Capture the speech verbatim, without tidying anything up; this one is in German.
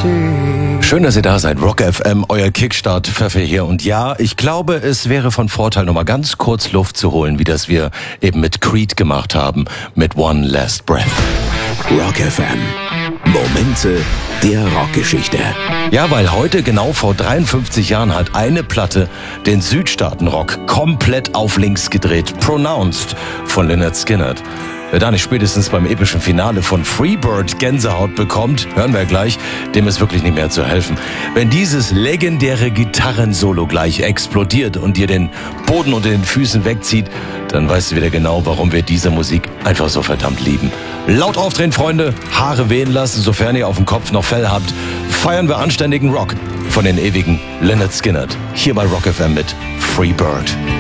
Schön, dass ihr da seid. Rock F M, euer Kickstart-Pfeffer hier. Und ja, ich glaube, es wäre von Vorteil, nochmal ganz kurz Luft zu holen, wie das wir eben mit Creed gemacht haben, mit One Last Breath. Rock F M. Momente der Rockgeschichte. Ja, weil heute genau vor dreiundfünfzig Jahren hat eine Platte den Südstaatenrock komplett auf links gedreht. Pronounced von Lynyrd Skynyrd. Wer da nicht spätestens beim epischen Finale von Freebird Gänsehaut bekommt, hören wir gleich, dem ist wirklich nicht mehr zu helfen. Wenn dieses legendäre Gitarrensolo gleich explodiert und dir den Boden unter den Füßen wegzieht, dann weißt du wieder genau, warum wir diese Musik einfach so verdammt lieben. Laut aufdrehen, Freunde, Haare wehen lassen, sofern ihr auf dem Kopf noch Fell habt, feiern wir anständigen Rock von den ewigen Lynyrd Skynyrd. Hier bei Rock F M mit Freebird.